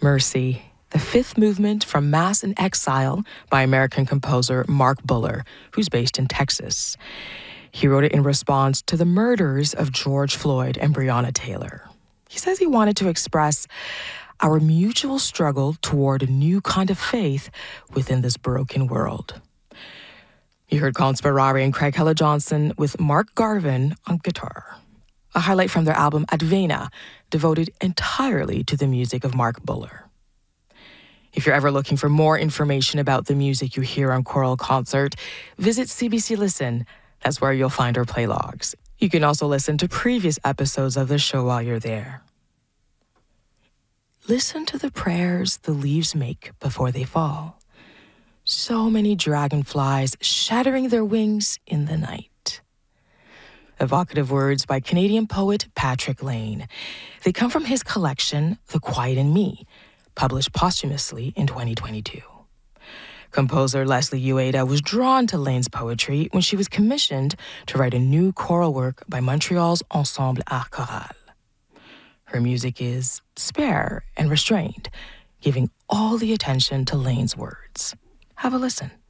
Mercy, the fifth movement from Mass in Exile by American composer Mark Buller, who's based in Texas. He wrote it in response to the murders of George Floyd and Breonna Taylor. He says he wanted to express our mutual struggle toward a new kind of faith within this broken world. You heard Colin Sperari and Craig Heller-Johnson with Mark Garvin on guitar. A highlight from their album Advena, devoted entirely to the music of Mark Buller. If you're ever looking for more information about the music you hear on Choral Concert, visit CBC Listen. That's where you'll find our play logs. You can also listen to previous episodes of the show while you're there. Listen to the prayers the leaves make before they fall. So many dragonflies shattering their wings in the night. Evocative words by Canadian poet Patrick Lane. They come from his collection, The Quiet in Me, published posthumously in 2022. Composer Leslie Ueda was drawn to Lane's poetry when she was commissioned to write a new choral work by Montreal's Ensemble Art Choral. Her music is spare and restrained, giving all the attention to Lane's words. Have a listen.